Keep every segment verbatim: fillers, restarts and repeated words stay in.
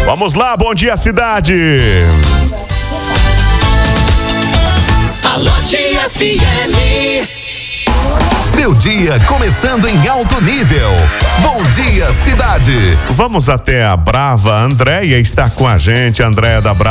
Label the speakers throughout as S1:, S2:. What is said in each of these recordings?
S1: Vamos lá, bom dia, cidade.
S2: Alô, F M.
S3: Seu dia começando em alto nível. Bom dia, cidade.
S1: Vamos até a Brava. Andréia está com a gente, Andréia da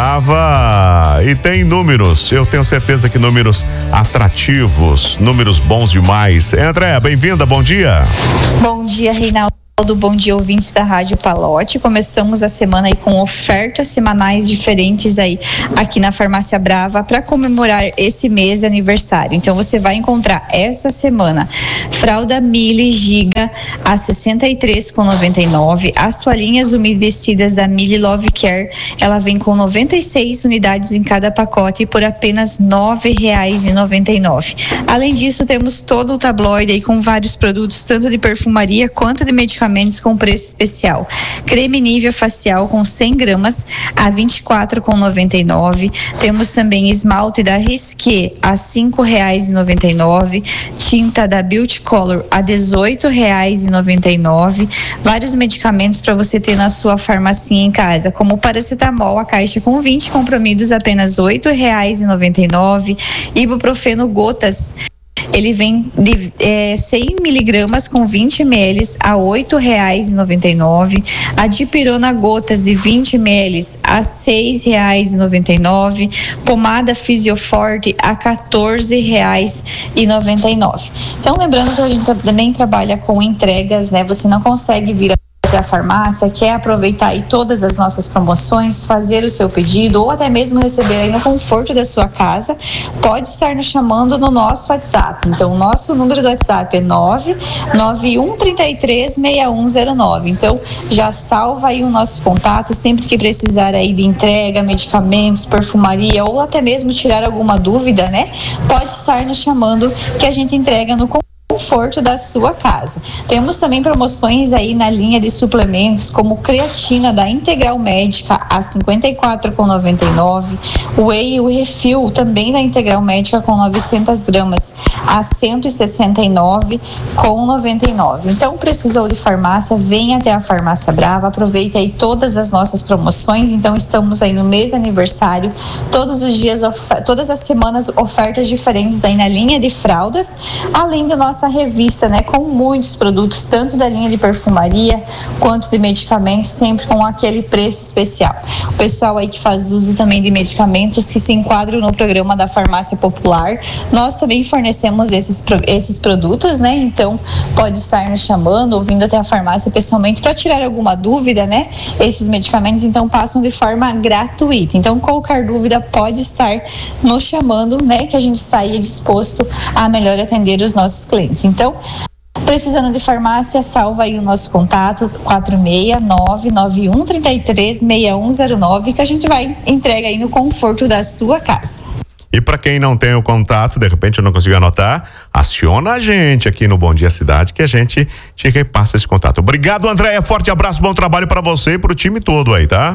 S1: Brava. E tem números, eu tenho certeza que números atrativos, números bons demais. Andréia, bem-vinda, bom dia.
S4: Bom dia, Reinaldo. Bom dia, ouvintes da Rádio Palote. Começamos a semana aí com ofertas semanais diferentes aí aqui na Farmácia Brava para comemorar esse mês de aniversário. Então você vai encontrar essa semana fralda Mili Giga a sessenta e três reais e noventa e nove centavos. As toalhinhas umedecidas da Mili Love Care, ela vem com noventa e seis unidades em cada pacote por apenas nove reais e noventa e nove centavos. Além disso, temos todo o tabloide aí com vários produtos, tanto de perfumaria quanto de medicamentos com preço especial. Creme Nivea facial com cem gramas a vinte e quatro reais e noventa e nove centavos. Temos também esmalte da Risqué a cinco reais e noventa e nove centavos. Tinta da Beauty Color a dezoito reais e noventa e nove centavos. Vários medicamentos para você ter na sua farmacinha em casa, como o paracetamol, a caixa com vinte comprimidos, apenas oito reais e noventa e nove centavos. Ibuprofeno gotas, ele vem de é, cem miligramas com vinte mililitros a oito reais e noventa e nove centavos. A dipirona gotas de vinte mililitros a seis reais e noventa e nove centavos. Pomada Fisioforte a quatorze reais e noventa e nove centavos. Então, lembrando que a gente também trabalha com entregas, né? Você não consegue vir até a farmácia, quer aproveitar aí todas as nossas promoções, fazer o seu pedido ou até mesmo receber aí no conforto da sua casa, pode estar nos chamando no nosso WhatsApp. Então, o nosso número do WhatsApp é nove nove um três três, seis um zero nove. Então, já salva aí o nosso contato, sempre que precisar aí de entrega, medicamentos, perfumaria ou até mesmo tirar alguma dúvida, né? Pode estar nos chamando que a gente entrega no conforto conforto da sua casa. Temos também promoções aí na linha de suplementos, como creatina da Integral Médica a cinquenta e quatro reais e noventa e nove centavos, Whey o Refil também da Integral Médica com novecentas gramas a cento e sessenta e nove reais e noventa e nove centavos. Então, precisou de farmácia, venha até a Farmácia Brava, aproveita aí todas as nossas promoções. Então, estamos aí no mês de aniversário, todos os dias, todas as semanas, ofertas diferentes aí na linha de fraldas, além do nosso essa revista, né, com muitos produtos, tanto da linha de perfumaria quanto de medicamentos, sempre com aquele preço especial. O pessoal aí que faz uso também de medicamentos que se enquadram no programa da Farmácia Popular, nós também fornecemos esses, esses produtos, né? Então pode estar nos chamando, ou vindo até a farmácia pessoalmente para tirar alguma dúvida, né? Esses medicamentos então passam de forma gratuita. Então, qualquer dúvida pode estar nos chamando, né? Que a gente está aí disposto a melhor atender os nossos clientes. Então, precisando de farmácia, salva aí o nosso contato quatro seis nove nove um três três, seis um zero nove, que a gente vai entrega aí no conforto da sua casa.
S1: E para quem não tem o contato, de repente eu não consigo anotar, aciona a gente aqui no Bom Dia Cidade, que a gente te repassa esse contato. Obrigado, Andréia, forte abraço, bom trabalho para você e pro time todo aí, tá?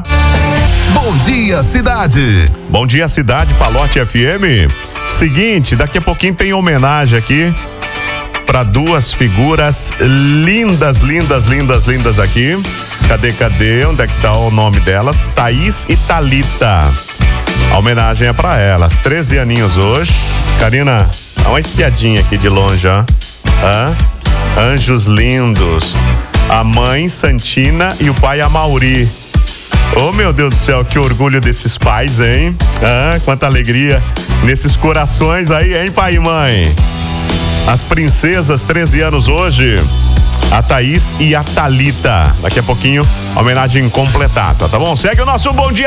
S3: Bom dia, cidade.
S1: Bom dia, cidade, Palote F M. Seguinte, daqui a pouquinho tem homenagem aqui para duas figuras lindas, lindas, lindas, lindas aqui. Cadê, cadê? Onde é que tá o nome delas? Thaís e Thalita. A homenagem é para elas. treze aninhos hoje. Karina, dá uma espiadinha aqui de longe, ó. Hã? Anjos lindos. A mãe Santina e o pai Amauri. Oh, meu Deus do céu, que orgulho desses pais, hein? Ah, quanta alegria nesses corações aí, hein, pai e mãe? As princesas, treze anos hoje, a Thaís e a Thalita. Daqui a pouquinho, homenagem completaça, tá bom? Segue o nosso Bom Dia